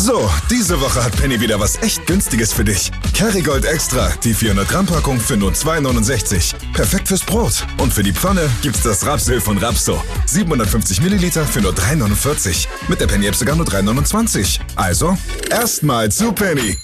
So, diese Woche hat Penny wieder was echt Günstiges für dich. Kerrygold Extra, die 400 Gramm Packung für nur 2,69. Perfekt fürs Brot. Und für die Pfanne gibt's das Rapsöl von Rapso. 750 Milliliter für nur 3,49. Mit der Penny-App sogar nur 3,29. Also, erstmal zu Penny.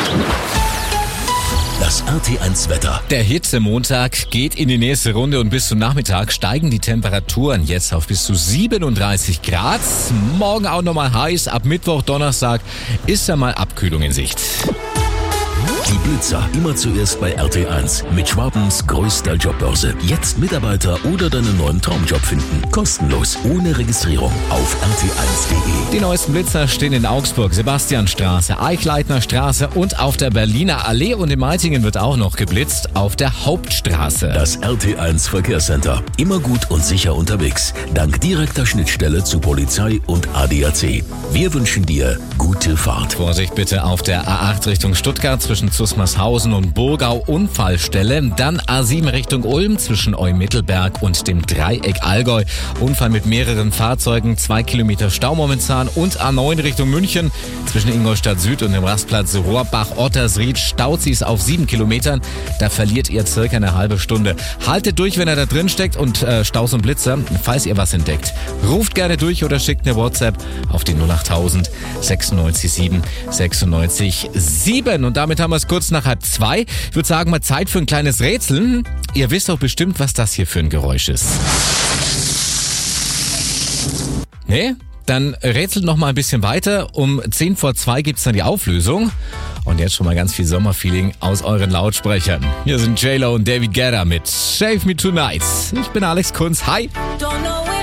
Das RT1 Wetter. Der Hitzemontag geht in die nächste Runde und bis zum Nachmittag steigen die Temperaturen jetzt auf bis zu 37 Grad. Morgen auch nochmal heiß. Ab Mittwoch, Donnerstag ist da mal Abkühlung in Sicht. Die Blitzer immer zuerst bei RT1 mit Schwabens größter Jobbörse. Jetzt Mitarbeiter oder deinen neuen Traumjob finden. Kostenlos, ohne Registrierung auf rt1.de. Die neuesten Blitzer stehen in Augsburg, Sebastianstraße, Eichleitner Straße und auf der Berliner Allee. Und in Meitingen wird auch noch geblitzt auf der Hauptstraße. Das RT1 Verkehrscenter. Immer gut und sicher unterwegs. Dank direkter Schnittstelle zu Polizei und ADAC. Wir wünschen dir gute Fahrt. Vorsicht bitte auf der A8 Richtung Stuttgart zwischen Zusmarshausen und Burgau Unfallstelle. Dann A7 Richtung Ulm zwischen Eumittelberg und dem Dreieck Allgäu. Unfall mit mehreren Fahrzeugen, 2 Kilometer Stau momentan. Und A9 Richtung München zwischen Ingolstadt Süd und dem Rastplatz Rohrbach-Ottersried staut sie es auf 7 Kilometern. Da verliert ihr circa eine halbe Stunde. Haltet durch, wenn ihr da drin steckt und Staus und Blitzer, falls ihr was entdeckt. Ruft gerne durch oder schickt eine WhatsApp auf die 08000 96 7 96 7. Und damit haben wir es kurz nach 1:30. Ich würde sagen, mal Zeit für ein kleines Rätsel. Ihr wisst doch bestimmt, was das hier für ein Geräusch ist. Nee? Dann rätselt noch mal ein bisschen weiter. Um 1:10 gibt's dann die Auflösung. Und jetzt schon mal ganz viel Sommerfeeling aus euren Lautsprechern. Hier sind J-Lo und David Guetta mit Shave Me Tonight. Ich bin Alex Kunz. Hi!